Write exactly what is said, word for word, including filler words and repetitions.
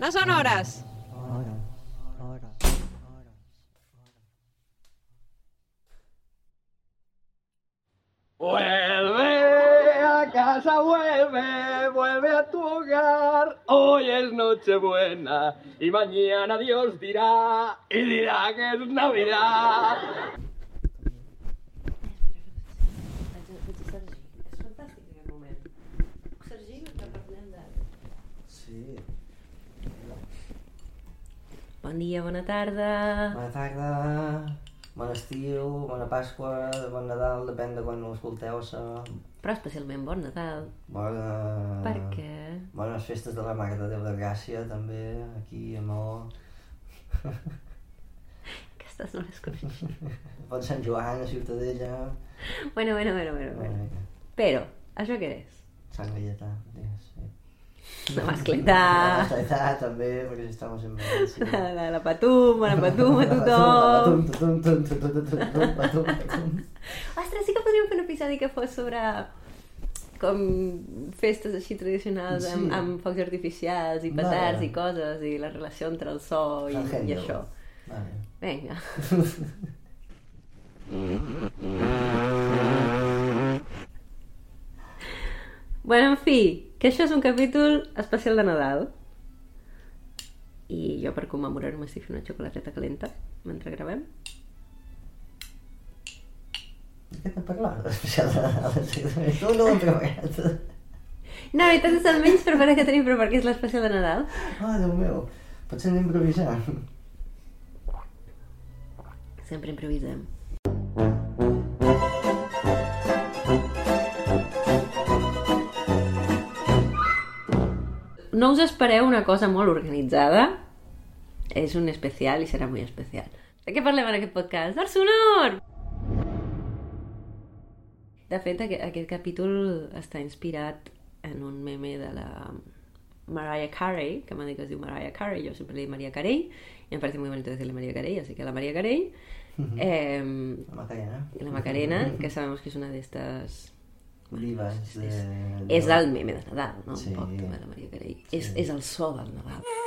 No són hores! Vuelve a casa, vuelve, vuelve a tu hogar. Hoy es Nochebuena y mañana Dios dirá y dirá que es Navidad. És fantàstic aquest moment. Sergi, que parlem de... Sí. Bon dia, bona tarda. Bona tarda, bon estiu, bona Pasqua, bon Nadal, depèn de quan ho escolteu, això. Però especialment bon Nadal. Bona... Per què? Bones festes de la Mare de Déu de Gràcia, també, aquí, a Maó. Aquestes no les coneixia. Bon Sant Joan, a Ciutadella. Bueno, bueno, bueno, bueno, bueno. Bueno, Però, això què és? Sant Gaietà, digues, sí. La mascletà. La mascletà, també, perquè si estamos en València. La, la patum, la patum a tothom. Patum, patum, patum, patum, patum, patum. Ostres, sí que podríem fer un episodi que fos sobre com festes així tradicionals amb, Sí. amb focs artificials i petards Vale. i coses i la relació entre el so i, Argel, i això. Vale. Vinga. Bueno, en fi, que això és un capítol especial de Nadal. I jo per commemorar-ho m'estic fent una xocolateta calenta mentre gravem. De què t'he parlat? Especial de Nadal, exactament. Tu no ho hem preparat. No, la veritat és el menys preparat que tenim, però perquè és l'especial de Nadal. Ah, Déu meu. Potser anem improvisant. Sempre improvisem. No us espereu una cosa molt organitzada. És un especial i serà molt especial. De què parlem en aquest podcast? D'art sonor! De fet, aquest, aquest capítol està inspirat en un meme de la Mariah Carey, que m'ha dit que es diu Mariah Carey, jo sempre li dic Maria Carey, i em parece muy bonito decirle Maria Carey, así que la Maria Carey. eh, La Macarena. la Macarena, que sabemos que és una d'estes... Olives de... És el meme de Nadal, no? Sí. Un poc, també, la Maria Carey. Sí. És, és el so del Nadal.